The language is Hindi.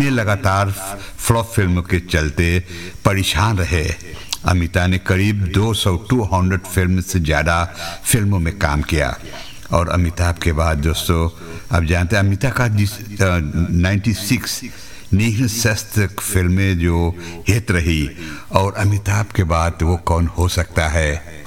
ये लगातार फ्लॉप फिल्मों के चलते परेशान रहे। अमिताभ ने करीब 200 फिल्म से ज़्यादा फिल्मों में काम किया। और अमिताभ के बाद दोस्तों अब जानते हैं अमिताभ का 96 नील शस्त्र फिल्में जो हिट रही, और अमिताभ के बाद वो कौन हो सकता है।